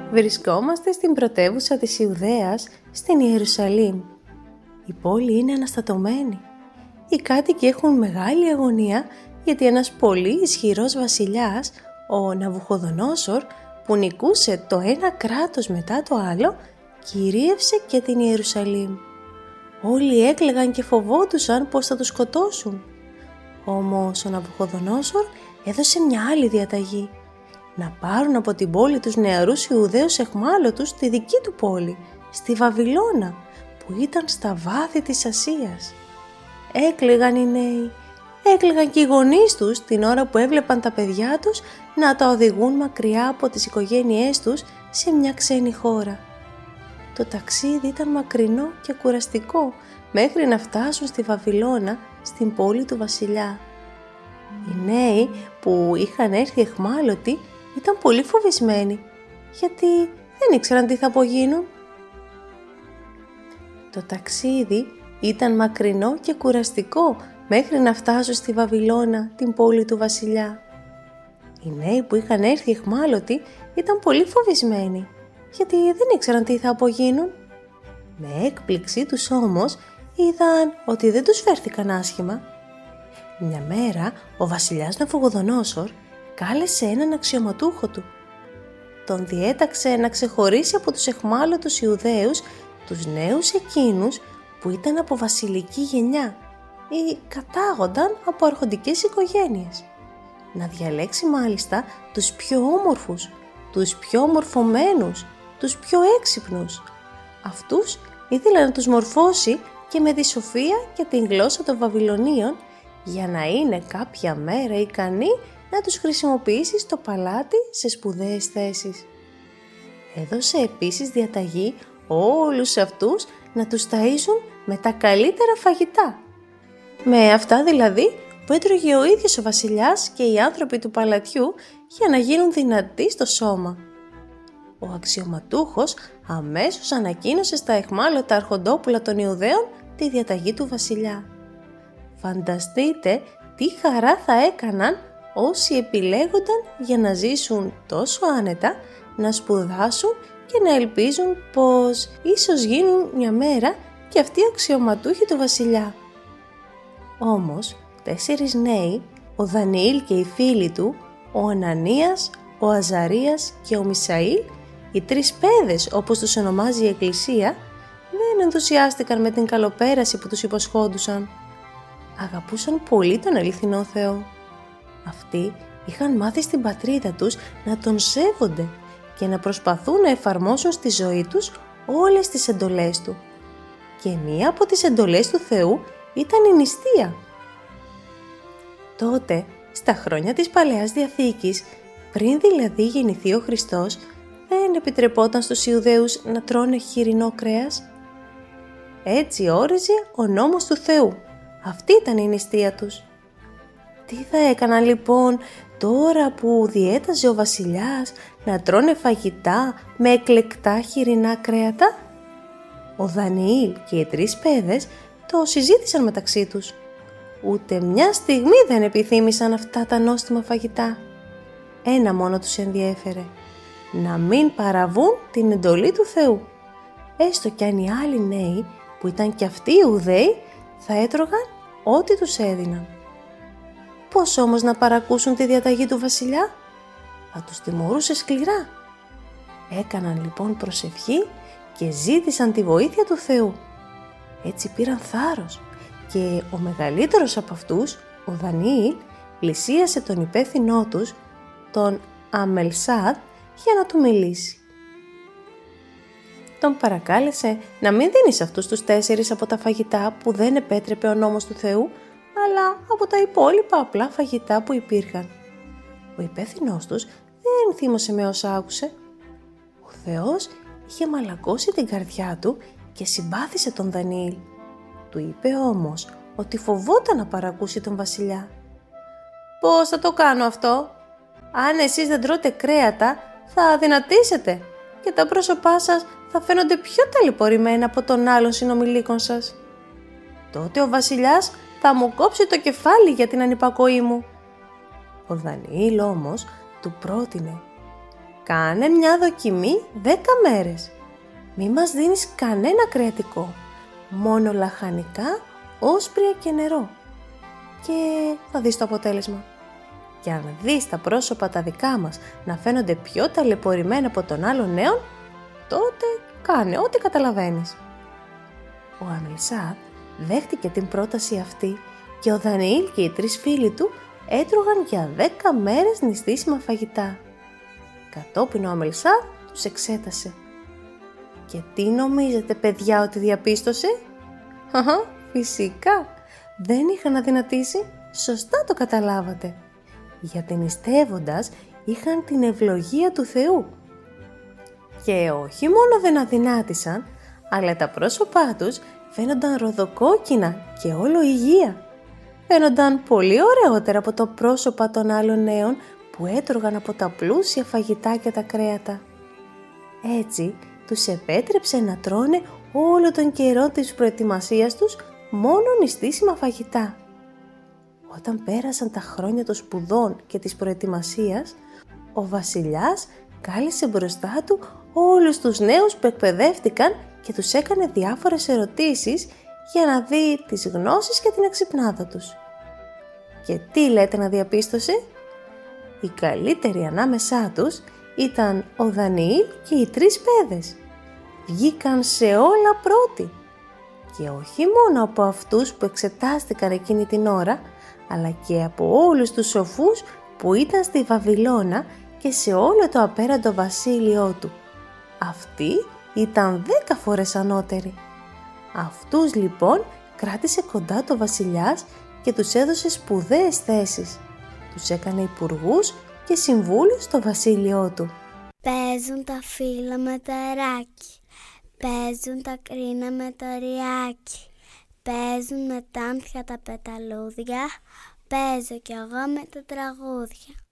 Βρισκόμαστε στην πρωτεύουσα της Ιουδαίας, στην Ιερουσαλήμ. Η πόλη είναι αναστατωμένη. Οι κάτοικοι έχουν μεγάλη αγωνία γιατί ένας πολύ ισχυρός βασιλιάς, ο Ναβουχοδονόσορ, που νικούσε το ένα κράτος μετά το άλλο, κυρίευσε και την Ιερουσαλήμ. Όλοι έκλαιγαν και φοβόντουσαν πως θα τους σκοτώσουν. Όμως ο Ναβουχοδονόσορ έδωσε μια άλλη διαταγή: να πάρουν από την πόλη τους νεαρούς Ιουδαίους αιχμάλωτους στη δική του πόλη, στη Βαβυλώνα, που ήταν στα βάθη της Ασίας. Έκλαιγαν οι νέοι, έκλαιγαν και οι γονείς τους την ώρα που έβλεπαν τα παιδιά τους να τα οδηγούν μακριά από τις οικογένειές τους σε μια ξένη χώρα. Το ταξίδι ήταν μακρινό και κουραστικό μέχρι να φτάσουν στη Βαβυλώνα, στην πόλη του βασιλιά. Οι νέοι που είχαν έρθει αιχμάλωτοι ήταν πολύ φοβισμένοι, γιατί δεν ήξεραν τι θα απογίνουν. Το ταξίδι ήταν μακρινό και κουραστικό μέχρι να φτάσουν στη Βαβυλώνα, την πόλη του βασιλιά. Οι νέοι που είχαν έρθει αιχμάλωτοι ήταν πολύ φοβισμένοι, γιατί δεν ήξεραν τι θα απογίνουν. Με έκπληξή τους όμως είδαν ότι δεν τους φέρθηκαν άσχημα. Μια μέρα ο βασιλιάς Ναβουχοδονόσορ κάλεσε έναν αξιωματούχο του. Τον διέταξε να ξεχωρίσει από τους αιχμάλωτους Ιουδαίους τους νέους εκείνους που ήταν από βασιλική γενιά ή κατάγονταν από αρχοντικές οικογένειες. Να διαλέξει μάλιστα τους πιο όμορφους, τους πιο μορφωμένους, τους πιο έξυπνους. Αυτούς ήθελε να τους μορφώσει και με τη σοφία και την γλώσσα των Βαβυλωνίων, για να είναι κάποια μέρα ικανοί να τους χρησιμοποιήσει στο παλάτι σε σπουδαίες θέσεις. Έδωσε επίσης διαταγή όλους αυτούς να τους ταΐζουν με τα καλύτερα φαγητά. Με αυτά δηλαδή που έτρωγε ο ίδιος ο βασιλιάς και οι άνθρωποι του παλατιού για να γίνουν δυνατοί στο σώμα. Ο αξιωματούχος αμέσως ανακοίνωσε στα αιχμάλωτα αρχοντόπουλα των Ιουδαίων τη διαταγή του βασιλιά. Φανταστείτε τι χαρά θα έκαναν όσοι επιλέγονταν για να ζήσουν τόσο άνετα, να σπουδάσουν και να ελπίζουν πως ίσως γίνουν μια μέρα και αυτοί οι αξιωματούχοι του βασιλιά. Όμως 4 νέοι, ο Δανιήλ και οι φίλοι του, ο Ανανίας, ο Αζαρίας και ο Μισαήλ, οι 3 παιδες όπως τους ονομάζει η Εκκλησία, δεν ενθουσιάστηκαν με την καλοπέραση που τους υποσχόντουσαν. Αγαπούσαν πολύ τον αληθινό Θεό. Αυτοί είχαν μάθει στην πατρίδα τους να τον σέβονται και να προσπαθούν να εφαρμόσουν στη ζωή τους όλες τις εντολές του. Και μία από τις εντολές του Θεού ήταν η νηστεία. Τότε, στα χρόνια της Παλαιάς Διαθήκης, πριν δηλαδή γεννηθεί ο Χριστός, δεν επιτρεπόταν στους Ιουδαίους να τρώνε χοιρινό κρέας. Έτσι όριζε ο νόμος του Θεού. Αυτή ήταν η νηστεία τους. Τι θα έκαναν λοιπόν τώρα που διέταζε ο βασιλιάς να τρώνε φαγητά με εκλεκτά χοιρινά κρέατα? Ο Δανιήλ και οι 3 παιδες το συζήτησαν μεταξύ τους. Ούτε μια στιγμή δεν επιθύμησαν αυτά τα νόστιμα φαγητά. Ένα μόνο τους ενδιέφερε: να μην παραβούν την εντολή του Θεού. Έστω κι αν οι άλλοι νέοι, που ήταν κι αυτοί Ιουδαίοι, θα έτρωγαν ό,τι τους έδιναν. Πώς όμως να παρακούσουν τη διαταγή του βασιλιά? Θα τους τιμωρούσε σκληρά. Έκαναν λοιπόν προσευχή και ζήτησαν τη βοήθεια του Θεού. Έτσι πήραν θάρρος και ο μεγαλύτερος από αυτούς, ο Δανιήλ, πλησίασε τον υπεύθυνό τους, τον Αμελσάδ, για να του μιλήσει. Τον παρακάλεσε να μην δίνει σε αυτούς τους 4 από τα φαγητά που δεν επέτρεπε ο νόμος του Θεού, αλλά από τα υπόλοιπα απλά φαγητά που υπήρχαν. Ο υπεύθυνός τους δεν θύμωσε με όσα άκουσε. Ο Θεός είχε μαλακώσει την καρδιά του και συμπάθησε τον Δανιήλ. Του είπε όμως ότι φοβόταν να παρακούσει τον βασιλιά. «Πώς θα το κάνω αυτό? Αν εσείς δεν τρώτε κρέατα, θα αδυνατήσετε και τα πρόσωπά σας θα φαίνονται πιο ταλαιπωρημένα από των άλλων συνομιλίκων σας. Τότε ο βασιλιάς θα μου κόψει το κεφάλι για την ανυπακοή μου». Ο Δανιήλ όμως του πρότεινε: Κάνε μια δοκιμή 10 μέρες. Μη μας δίνεις κανένα κρεατικό, μόνο λαχανικά, όσπρια και νερό. Και θα δεις το αποτέλεσμα. Και αν δεις τα πρόσωπα τα δικά μας να φαίνονται πιο ταλαιπωρημένα από των άλλων νέων, τότε κάνε ό,τι καταλαβαίνεις. Ο Αμελσάδ δέχτηκε την πρόταση αυτή και ο Δανιήλ και οι 3 φίλοι του έτρωγαν για 10 μέρες νηστίσιμα φαγητά. Κατόπιν ο Αμελσάδ τους εξέτασε. Και τι νομίζετε, παιδιά, ότι διαπίστωσε? Φυσικά, δεν είχαν αδυνατήσει, σωστά το καταλάβατε. Γιατί νηστεύοντας είχαν την ευλογία του Θεού. Και όχι μόνο δεν αδυνάτησαν, αλλά τα πρόσωπά τους φαίνονταν ροδοκόκκινα και όλο υγεία. Φαίνονταν πολύ ωραιότερα από το πρόσωπα των άλλων νέων που έτρωγαν από τα πλούσια φαγητά και τα κρέατα. Έτσι τους επέτρεψε να τρώνε όλο τον καιρό της προετοιμασίας τους μόνο νηστίσιμα φαγητά. Όταν πέρασαν τα χρόνια των σπουδών και της προετοιμασίας, ο βασιλιάς κάλεσε μπροστά του όλους τους νέους που εκπαιδεύτηκαν και τους έκανε διάφορες ερωτήσεις για να δει τις γνώσεις και την εξυπνάδα τους. Και τι λέτε να διαπίστωσε? Οι καλύτεροι ανάμεσά τους ήταν ο Δανιήλ και οι 3 παιδες. Βγήκαν σε όλα πρώτοι. Και όχι μόνο από αυτούς που εξετάστηκαν εκείνη την ώρα, αλλά και από όλους τους σοφούς που ήταν στη Βαβυλώνα και σε όλο το απέραντο βασίλειό του. Αυτοί ήταν 10 φορές ανώτεροι. Αυτούς λοιπόν κράτησε κοντά το βασιλιάς και τους έδωσε σπουδαίες θέσεις. Τους έκανε υπουργούς και συμβούλους στο βασίλειό του. Παίζουν τα φύλλα με το αεράκι, παίζουν τα κρίνα με το ριάκι, παίζουν με τα άμφια τα πεταλούδια, παίζω κι εγώ με τα τραγούδια.